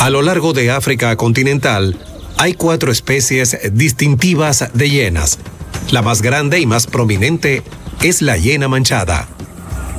A lo largo de África continental, hay 4 especies distintivas de hienas. La más grande y más prominente es la hiena manchada,